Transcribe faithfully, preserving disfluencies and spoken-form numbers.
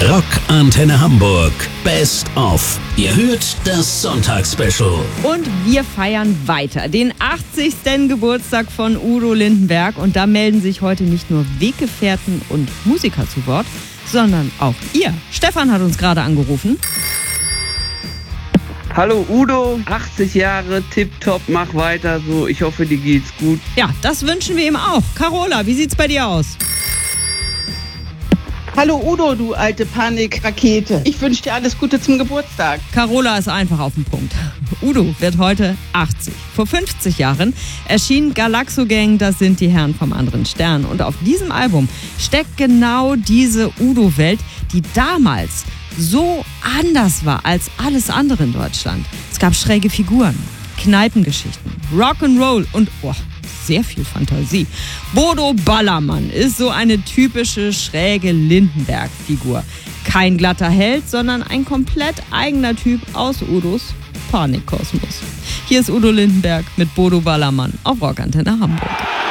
Rock Antenne Hamburg Best of. Ihr hört das Sonntagsspecial. Und wir feiern weiter den achtzigsten Geburtstag von Udo Lindenberg. Und da melden sich heute nicht nur Weggefährten und Musiker zu Wort, sondern auch ihr. Stefan hat uns gerade angerufen. Hallo Udo, achtzig Jahre, tipptopp, mach weiter so. Ich hoffe, dir geht's gut. Ja, das wünschen wir ihm auch. Carola, wie sieht's bei dir aus? Hallo Udo, du alte Panikrakete. Ich wünsche dir alles Gute zum Geburtstag. Carola ist einfach auf den Punkt. Udo wird heute achtzig. Vor fünfzig Jahren erschien Galaxo Gang, das sind die Herren vom anderen Stern. Und auf diesem Album steckt genau diese Udo-Welt, die damals so anders war als alles andere in Deutschland. Es gab schräge Figuren, Kneipengeschichten, Rock'n'Roll und oh, sehr viel Fantasie. Bodo Ballermann ist so eine typische schräge Lindenberg-Figur. Kein glatter Held, sondern ein komplett eigener Typ aus Udos Panikkosmos. Hier ist Udo Lindenberg mit Bodo Ballermann auf Rock Antenne Hamburg.